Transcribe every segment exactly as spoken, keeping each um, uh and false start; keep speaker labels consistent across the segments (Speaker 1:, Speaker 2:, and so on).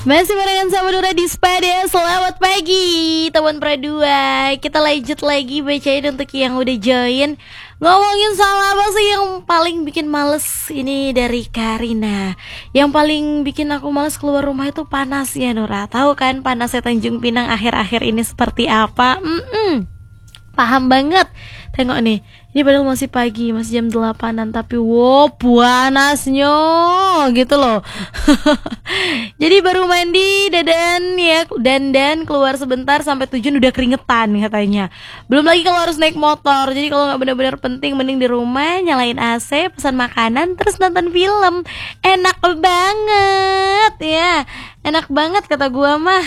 Speaker 1: Masih barengan sama Nura di Spada. Selamat pagi teman Pradua. Kita lanjut lagi bacain untuk yang udah join. Ngomongin soal apa sih yang paling bikin males? Ini dari Karina. Yang paling bikin aku males keluar rumah itu panasnya, Nura. Tahu kan panasnya Tanjung Pinang akhir-akhir ini seperti apa? Mm-mm. Paham banget. Tengok nih, ini padahal masih pagi, masih jam delapanan, tapi wow panasnya gitu loh. Jadi baru mandi, dadan ya, dandan keluar sebentar sampai tujuan udah keringetan katanya. Belum lagi kalau harus naik motor. Jadi kalau nggak benar-benar penting, mending di rumah nyalain A C, pesan makanan, terus nonton film. Enak banget ya, enak banget kata gua mah.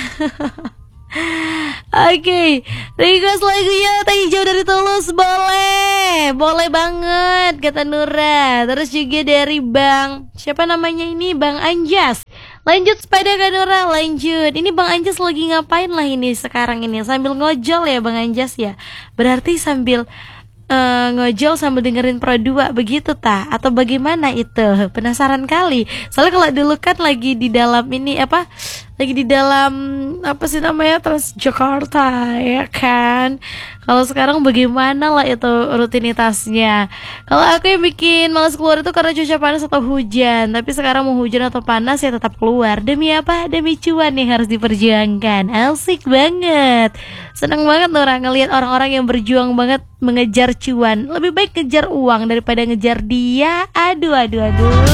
Speaker 1: Oke, okay. Request lagunya Teh Hijau dari Tulus boleh, boleh banget kata Nura. Terus juga dari Bang, siapa namanya ini, Bang Anjas. Lanjut sepeda kan Nura, lanjut. Ini Bang Anjas lagi ngapain lah ini sekarang ini? Sambil ngojol ya Bang Anjas ya. Berarti sambil Uh, ngojol sambil dengerin Pro dua begitu ta? Atau bagaimana itu? Penasaran kali. Soalnya kalau dulu kan lagi di dalam ini apa? Lagi di dalam apa sih namanya, Transjakarta ya kan? Kalau sekarang bagaimana lah itu rutinitasnya? Kalau aku yang bikin malas keluar itu karena cuaca panas atau hujan. Tapi sekarang mau hujan atau panas ya tetap keluar. Demi apa? Demi cuan yang harus diperjuangkan. Asik banget. Seneng banget orang ngelihat orang-orang yang berjuang banget mengejar cuan. Lebih baik ngejar uang daripada ngejar dia. Aduh aduh aduh.